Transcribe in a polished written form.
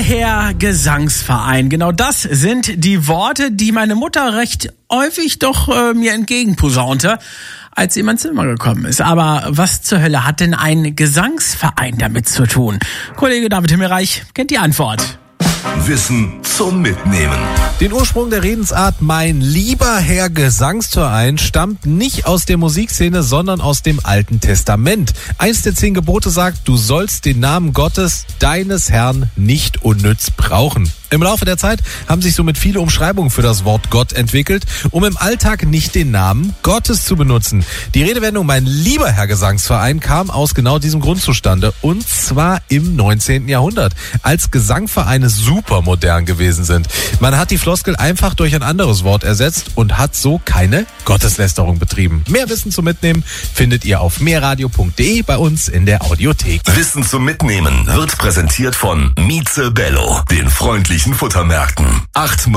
Herr Gesangsverein. Genau das sind die Worte, die meine Mutter recht häufig doch mir entgegenposaunte, als sie in mein Zimmer gekommen ist. Aber was zur Hölle hat denn ein Gesangsverein damit zu tun? Kollege David Himmelreich kennt die Antwort. Wissen zum Mitnehmen. Den Ursprung der Redensart "Mein lieber Herr Gesangsverein" stammt nicht aus der Musikszene, sondern aus dem Alten Testament. Eins der 10 Gebote sagt, du sollst den Namen Gottes, deines Herrn, nicht unnütz brauchen. Im Laufe der Zeit haben sich somit viele Umschreibungen für das Wort Gott entwickelt, um im Alltag nicht den Namen Gottes zu benutzen. Die Redewendung "Mein lieber Herr Gesangsverein" kam aus genau diesem Grund zustande, und zwar im 19. Jahrhundert, als Gesangvereine super modern gewesen sind. Man hat die Floskel einfach durch ein anderes Wort ersetzt und hat so keine Gotteslästerung betrieben. Mehr Wissen zum Mitnehmen findet ihr auf mehrradio.de bei uns in der Audiothek. Wissen zum Mitnehmen wird präsentiert von Mieze Bello, den freundlichen Futtermärkten. 8